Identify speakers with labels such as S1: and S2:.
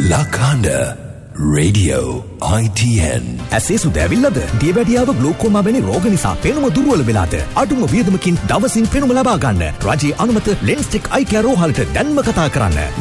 S1: Lakanda Radio ITN.
S2: ඇසේ සුදැවිල්ලද? දියවැඩියාව ග්ලූකෝමා වැනි රෝග නිසා පෙනුම දුර්වල වෙලාද? අඩුම වියදමකින් දවසින් පෙනුම ලබා ගන්න. රජයේ අනුමත ලෙන්ස්ටික් අයි කෙයාර් රෝහලට දැන්ම කතා කරන්න.